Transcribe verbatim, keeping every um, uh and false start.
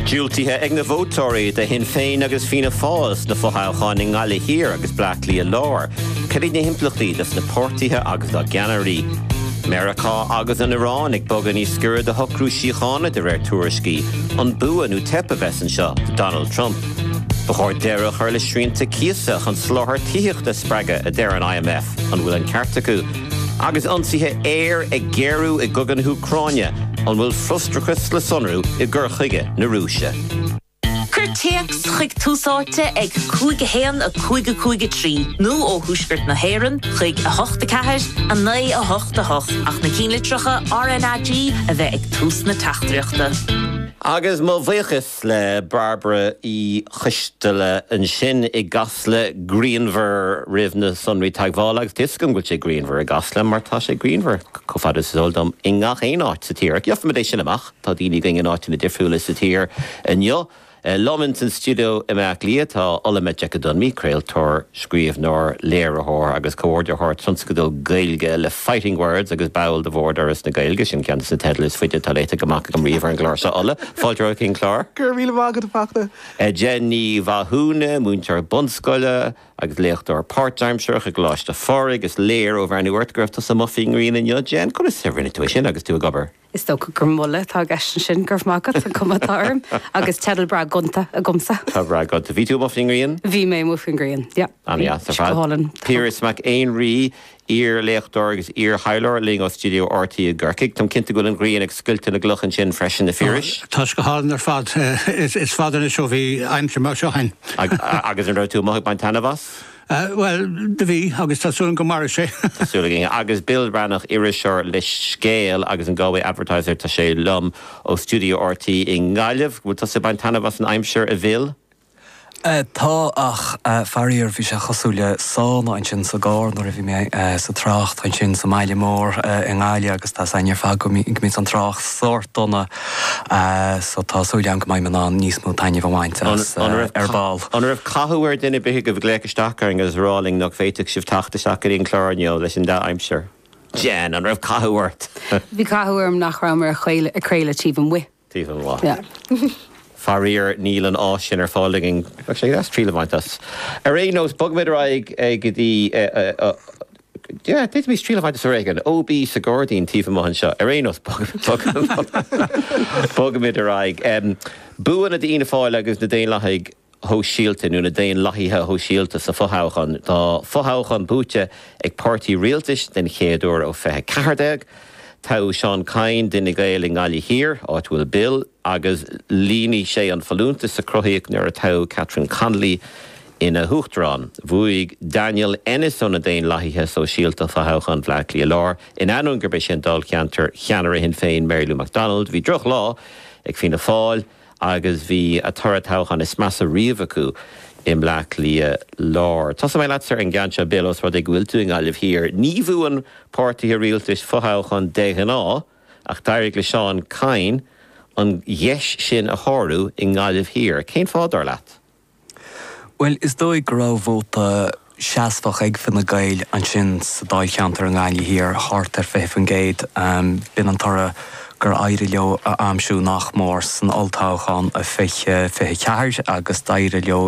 Dúiltithe ag na vótóirí de hin féin agus Fianna Fáil na fothailcháin in ngála hir agus Blackley a lár, Carí na himplachtaí dus na pórtaithe agus do Gannarí. America agus an Iran ag bogan í scura de hocrú síochána de réir tuairiscí an bua nó tepa bhesan seo Donald Trump. Bachor deire chuir le srianta cíasach an sláthar tíocht a spreige a deir an I M F an bhfuil an ceartacú. Agus ansithe éir ag géirú i gcogan Ucráine an bhfuil frustrachas le sonrú i gcurchuige na Rúise. Curteags chuig túsáte ag cúige héan a cúige cúige trí. Nó ó thuisgurt na héireann chuig a hochta ceathir a naí a hochta hoch ach na cínlitricha R N A G a bheith ag tús na tachtreachta. Agus má bhéchas le Barbara í chuistele an sin i gasle Greenver rih na sonraí teagháil agus tiscin goil sé Greenver a gasle mar tá sé Greenver có fad is soldam ingach é áit sa tír. Gheoffa me sin amach, tá daoine ging an áit na difriúla sa tír inniu. Uh, Lomans in studio imeach lia tá ola me Jack Dunmi creailtóir scríomh nóir léireathóir agus comhórdearthóir tronscadó gailge le fighting words agus bail de bhórdar is na gailge sin ceantas na tedal is fuide taléite goach go riomhar an gláir se ola. Fáilte cin chlár? Gur míle mágad a fachta. Jenny Vahúna, múntear bunscoile agus léochtúir part-timseach a gláiste fór agus léir ó bhar nuirt gribh sa muffing rion in Jen, chu is severin tú sin agus tú a gobar. Is tó gur mulle tá gastan sin gurh mágad an cumatáirm agus tedal bra gunta a gomsa. Tá bra gunta. Bhí tú muffing rion? Bhí mé muffing rion, ja. Ania, sa fad. Píris mac éon rí ír léochtúir agus ír heileir ling ó studio R T a Gurcaig. Tam cinnta goil an gríon ag sculta na gluchan sin freisin na fíris. Tá go hálan ar fad is fad an seo bhí aimse mar seo hain. Agus an raibh tú mothag bain tanavas? Uh, well, de bhí agus tásúlan go mar sé. Tásúlan agus Bill Brannach iriseir le scéal agus an Galway advertiser tá sé lum ó studio R T in Gaillimh, bhfuil tá sé bain tanavas an aimseir a bhil? Uh, tá ach uh, faríor bhí sé chosúile sána an sin sa gár nó bhí mé uh, sa tracht an sin sa maile mór uh, in Gáile agus tá sainar fá go mí an tracht sort donna uh, so tá súile an go maiid man an níos mó taine bhhaint uh, ar ball. An raibh cathúir duine bithe go bh gléiceteachar agus ráling nach féiteach sibh taachtaseach íon chlárneo leis an dá aimseir. Jen, an raibh cathúirt. Bhí cathúirm nach raibh mar a chréile tíbhan wi. Tíbhan wa. Faríor níl an áis sin ar fáling ag sé that's tríle bhaintas. Ar é nós bugmid ag ag dí yeah, did mí tríle bhaintas ar éigen ó bí sa Gordín tífa mahan seo. Ar é nós bugmid ag buan a dtíine fáil agus na déon lethaig ho síalta nú na déon lathíthe ho síalta sa fothailchan. Tá fothailchan búte ag pártaí rialtais den chéadúir ó fethe ceardeag. Tá Seán Cain duine gael in Gáile hir áit bhfuil Bill agus líní sé an falúnta sa cruthaíoch nuair a tá Catherine Connolly ina Huachtarán. Bhuaigh Daniel Ennis ó na déon lathíthe so síalta fothailchan Blackley a lár. In anún gur beidh sin dul ceantar cheannaire hin féin Mary Lou MacDonald. Bhí droch lá ag Fianna Fáil agus bhí a toradtáchan is measa riamh acu in Blackley uh, lár. Tás mé leatsar an gceanse Billos rud ag bhfuil tú in Gáillimh hir. Ní bhuain pártaithe rialtais fothailchan déithan á ach d'éirigh le Seán Cain an dheis sin a thorú in Gáillimh hir. Cén fádar leat? Well, is dóigh go raibh vóta seasfach ag fin na gail an sin sa dáil cheantar an Gáile hir thart ar fé fan géad um, bin an tora gur éire leo a amsú nach mór san oltáchan a fiche fiche ceair agus d'éire leo